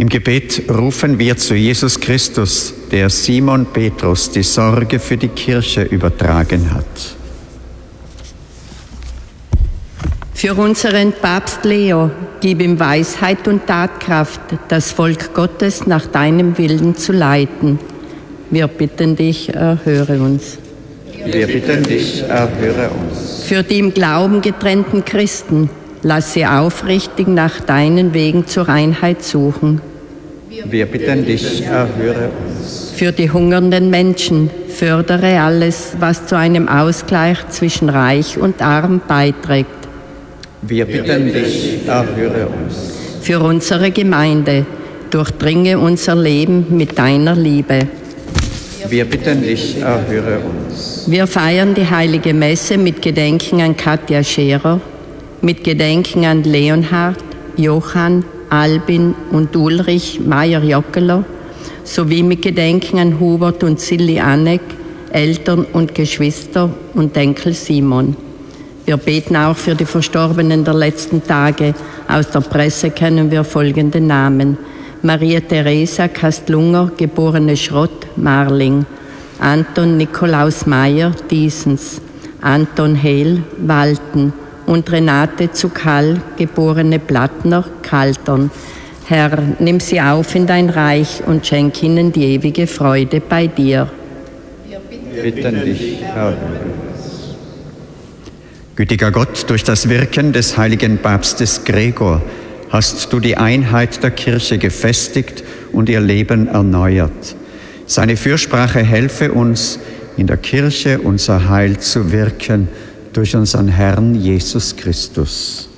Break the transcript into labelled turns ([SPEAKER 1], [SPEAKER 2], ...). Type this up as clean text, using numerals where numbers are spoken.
[SPEAKER 1] Im Gebet rufen wir zu Jesus Christus, der Simon Petrus die Sorge für die Kirche übertragen hat.
[SPEAKER 2] Für unseren Papst Leo, gib ihm Weisheit und Tatkraft, das Volk Gottes nach deinem Willen zu leiten. Wir bitten dich, erhöre uns.
[SPEAKER 1] Wir bitten dich, erhöre uns.
[SPEAKER 2] Für die im Glauben getrennten Christen, lass sie aufrichtig nach deinen Wegen zur Reinheit suchen.
[SPEAKER 1] Wir bitten dich, erhöre uns.
[SPEAKER 2] Für die hungernden Menschen, fördere alles, was zu einem Ausgleich zwischen Reich und Arm beiträgt.
[SPEAKER 1] Wir bitten dich, erhöre uns.
[SPEAKER 2] Für unsere Gemeinde, durchdringe unser Leben mit deiner Liebe.
[SPEAKER 1] Wir bitten dich, erhöre uns.
[SPEAKER 2] Wir feiern die Heilige Messe mit Gedenken an Katja Scherer, mit Gedenken an Leonhard, Johann, Albin und Ulrich Meyer-Jockeler, sowie mit Gedenken an Hubert und Silli Anneck, Eltern und Geschwister und Enkel Simon. Wir beten auch für die Verstorbenen der letzten Tage. Aus der Presse kennen wir folgende Namen: Maria Theresa Kastlunger, geborene Schrott, Marling; Anton Nikolaus Meyer, Diesens; Anton Hehl, Walten; und Renate Zuckall, geborene Plattner, Kaltern. Herr, nimm sie auf in dein Reich und schenk ihnen die ewige Freude bei dir.
[SPEAKER 1] Wir bitten dich, erhöre uns. Gütiger Gott, durch das Wirken des heiligen Papstes Gregor hast du die Einheit der Kirche gefestigt und ihr Leben erneuert. Seine Fürsprache helfe uns, in der Kirche unser Heil zu wirken, durch unseren Herrn Jesus Christus.